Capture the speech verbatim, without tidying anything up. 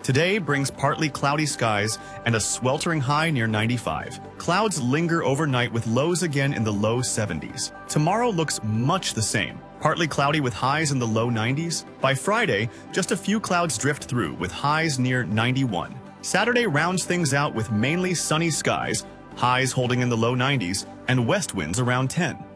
Today brings partly cloudy skies and a sweltering high near ninety-five. Clouds linger overnight with lows again in the low seventies. Tomorrow looks much the same. Partly cloudy with highs in the low nineties. By Friday, just a few clouds drift through with highs near ninety-one. Saturday rounds things out with mainly sunny skies, highs holding in the low nineties, and west winds around ten.